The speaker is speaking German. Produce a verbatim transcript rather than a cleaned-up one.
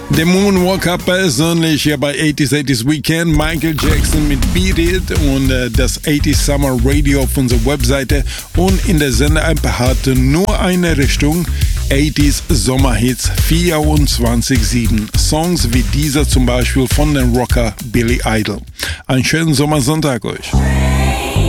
Der Moonwalker persönlich hier bei eighties eighties Weekend. Michael Jackson mit Beat It und äh, das eighties Summer Radio auf unserer Webseite. Und in der Sender-App hat nur eine Richtung. eighties Sommerhits vierundzwanzig sieben. Songs wie dieser zum Beispiel von dem Rocker Billy Idol. Einen schönen Sommersonntag euch.